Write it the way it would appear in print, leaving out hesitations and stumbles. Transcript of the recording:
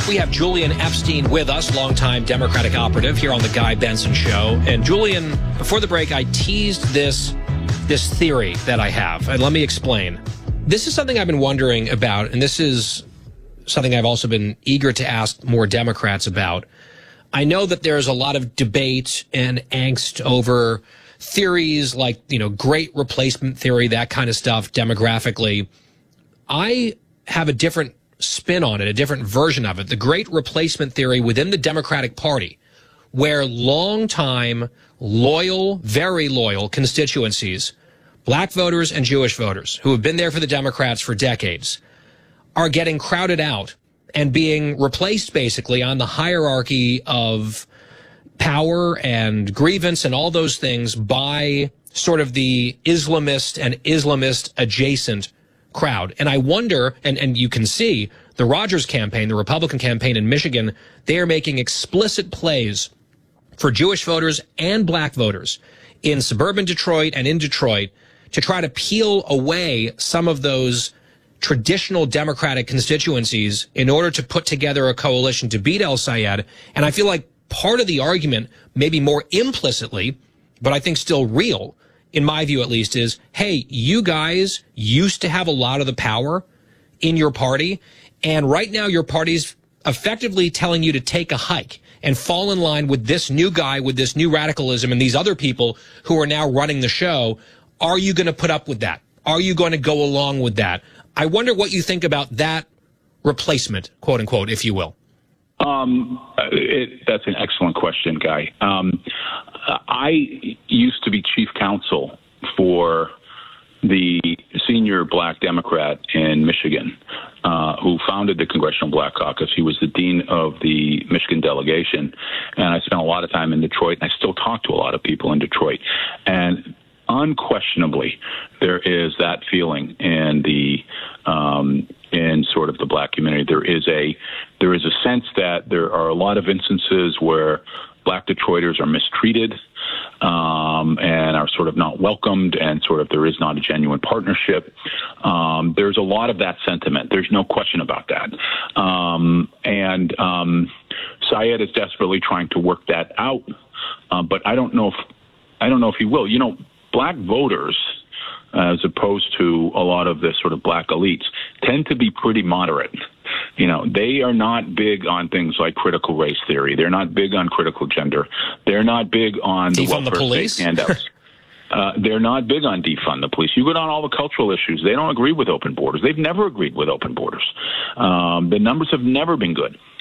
We have Julian Epstein with us, longtime Democratic operative here on the Guy Benson Show. And Julian, before the break, I teased this theory that I have. And let me explain. This is something I've been wondering about, and this is something I've also been eager to ask more Democrats about. I know that there's a lot of debate and angst over theories like, great replacement theory, that kind of stuff, demographically. I have a different spin on it, a different version of it, the great replacement theory within the Democratic Party, where longtime, loyal, very loyal constituencies, black voters and Jewish voters who have been there for the Democrats for decades, are getting crowded out and being replaced basically on the hierarchy of power and grievance and all those things by sort of the Islamist and Islamist adjacent crowd. And I wonder, and you can see the Rogers campaign, the Republican campaign in Michigan, they are making explicit plays for Jewish voters and black voters in suburban Detroit and in Detroit to try to peel away some of those traditional Democratic constituencies in order to put together a coalition to beat El Sayed. And I feel like part of the argument, maybe more implicitly, but I think still real, in my view at least, is, hey, you guys used to have a lot of the power in your party, and right now your party's effectively telling you to take a hike and fall in line with this new guy, with this new radicalism, and these other people who are now running the show. Are you going to put up with that? Are you going to go along with that? I wonder what you think about that replacement, quote unquote, if you will. That's an excellent question, Guy. I used to be chief counsel for the senior black Democrat in Michigan who founded the Congressional Black Caucus. He was the dean of the Michigan delegation, and I spent a lot of time in Detroit, and I still talk to a lot of people in Detroit. And unquestionably, there is that feeling in sort of the black community. There is a sense that there are a lot of instances where black Detroiters are mistreated and are sort of not welcomed, and sort of there is not a genuine partnership. There's a lot of that sentiment. There's no question about that. Syed is desperately trying to work that out, but I don't know if he will. Black voters, as opposed to a lot of the sort of black elites, tend to be pretty moderate. They are not big on things like critical race theory. They're not big on critical gender. They're not big on the welfare state handouts. They're not big on defund the police. You go down all the cultural issues. They don't agree with open borders. They've never agreed with open borders. The numbers have never been good.